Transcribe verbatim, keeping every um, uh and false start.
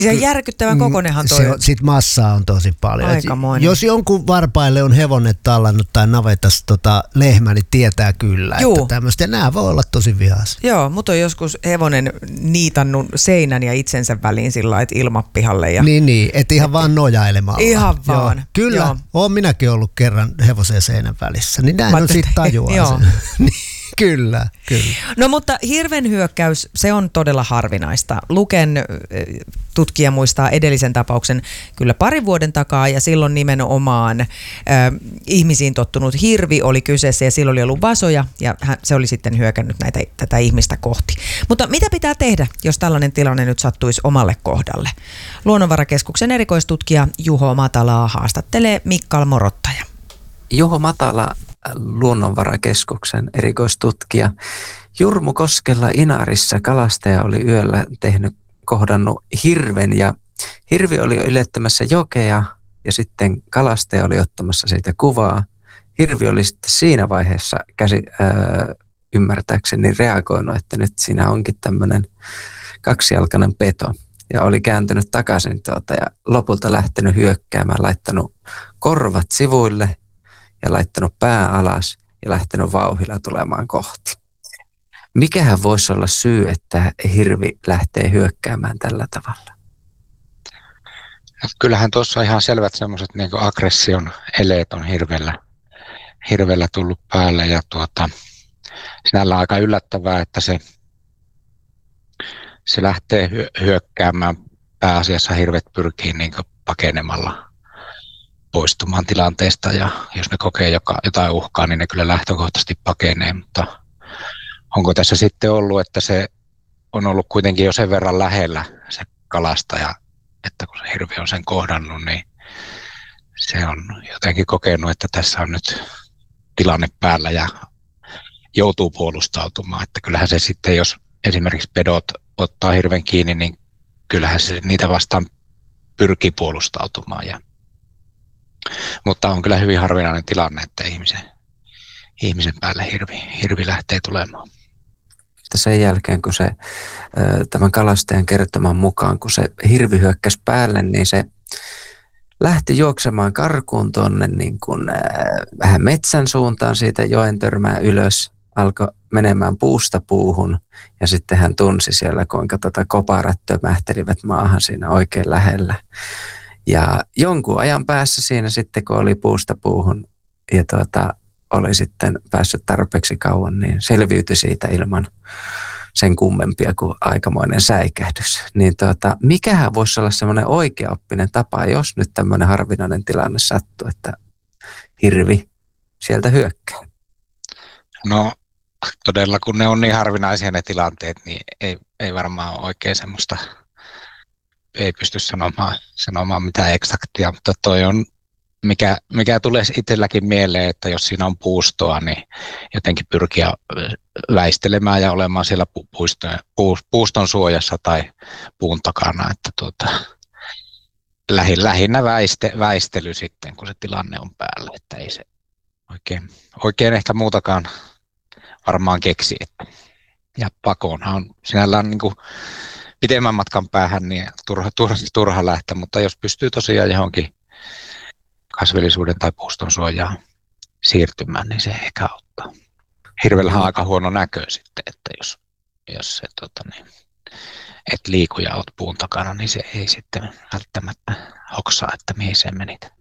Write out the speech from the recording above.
Ja järkyttävän kokonenhan toi. Sitten massaa on tosi paljon. Aikamoinen. Jos jonkun varpaille on hevonen tallannut tai navetassa tota lehmä, niin tietää kyllä, Juu. että tämmöistä. Ja nämä voi olla tosi vihaisia. Joo, mutta on joskus hevonen niitannut seinän ja itsensä väliin sillä lailla, että ilmapihalle. Ja... Niin, niin, että ihan vaan nojailemalla. Ihan vaan. Joo, kyllä, Joo. oon minäkin ollut kerran hevosen seinän välissä. Niin näin on sitten tajuaa Joo. sen. Kyllä, kyllä. No mutta hirvenhyökkäys, se on todella harvinaista. Luken tutkija muistaa edellisen tapauksen kyllä parin vuoden takaa ja silloin nimenomaan äh, ihmisiin tottunut hirvi oli kyseessä ja silloin oli ollut vasoja ja hän, se oli sitten hyökännyt näitä, tätä ihmistä kohti. Mutta mitä pitää tehdä, jos tällainen tilanne nyt sattuisi omalle kohdalle? Luonnonvarakeskuksen erikoistutkija Juho Matalaa haastattelee Mikkal Morottaja. Juho Matala, Luonnonvarakeskuksen erikoistutkija. Jurmukoskella Inarissa kalastaja oli yöllä tehnyt, kohdannut hirven ja hirvi oli jo ylettämässä jokea ja sitten kalastaja oli ottamassa siitä kuvaa. Hirvi oli sitten siinä vaiheessa käsi, ää, ymmärtääkseni reagoinut, että nyt siinä onkin tämmöinen kaksijalkainen peto ja oli kääntynyt takaisin tuota ja lopulta lähtenyt hyökkäämään, laittanut korvat sivuille ja laittanut pää alas ja lähtenyt vauhdilla tulemaan kohti. Mikähän voisi olla syy, että hirvi lähtee hyökkäämään tällä tavalla? Kyllähän tuossa on ihan selvät semmoiset niin kuin aggression eleet on hirvellä, hirvellä tullut päälle ja tuota, sinällä on aika yllättävää, että se, se lähtee hyökkäämään. Pääasiassa hirvet pyrkii niin kuin pakenemalla poistumaan tilanteesta ja jos ne kokee joka, jotain uhkaa, niin ne kyllä lähtökohtaisesti pakenee, mutta onko tässä sitten ollut, että se on ollut kuitenkin jo sen verran lähellä se kalastaja, että kun se hirvi on sen kohdannut, niin se on jotenkin kokenut, että tässä on nyt tilanne päällä ja joutuu puolustautumaan, että kyllähän se sitten, jos esimerkiksi pedot ottaa hirven kiinni, niin kyllähän se niitä vastaan pyrkii puolustautumaan ja mutta on kyllä hyvin harvinainen tilanne, että ihmisen, ihmisen päälle hirvi, hirvi lähtee tulemaan. Sen jälkeen, kun se tämän kalastajan kertoman mukaan, kun se hirvi hyökkäsi päälle, niin se lähti juoksemaan karkuun tuonne niin kuin, äh, vähän metsän suuntaan siitä joen törmää ylös, alkoi menemään puusta puuhun ja sitten hän tunsi siellä, kuinka tota koparat tömähtelivät maahan siinä oikein lähellä. Ja jonkun ajan päässä siinä sitten, kun oli puusta puuhun ja tuota, oli sitten päässyt tarpeeksi kauan, niin selviytyi siitä ilman sen kummempia kuin aikamoinen säikähdys. Niin tuota, mikähän voisi olla semmoinen oikeaoppinen tapa, jos nyt tämmöinen harvinainen tilanne sattuu, että hirvi sieltä hyökkää? No todella, kun ne on niin harvinaisia ne tilanteet, niin ei, ei varmaan ole oikein semmoista, ei pysty sanomaan, sanomaan mitään eksaktia, mutta toi on, mikä, mikä tulee itselläkin mieleen, että jos siinä on puustoa, niin jotenkin pyrkiä väistelemään ja olemaan siellä puiston, puuston suojassa tai puun takana, että tuota, lähinnä väiste, väistely sitten, kun se tilanne on päällä, että ei se oikein, oikein ehkä muutakaan varmaan keksi. Ja pakoonhan on sinällään niin kuin pitemmän matkan päähän niin turha, turha, turha lähteä, mutta jos pystyy tosiaan johonkin kasvillisuuden tai puuston suojaan siirtymään, niin se ehkä auttaa. Hirvellä on aika huono näkö sitten, että jos, jos se, tota niin, et liiku ja oot puun takana, niin se ei sitten välttämättä hoksaa, että mihin se menit.